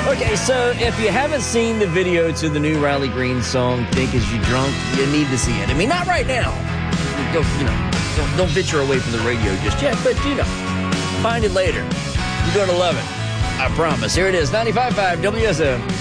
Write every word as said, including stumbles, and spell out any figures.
Okay, so if you haven't seen the video to the new Riley Green song, Think As You Drunk, you need to see it. I mean, not right now. Don't, you know, don't, don't venture away from the radio just yet, but, you know, find it later. You're going to love it. I promise. Here it is, ninety-five point five W S M.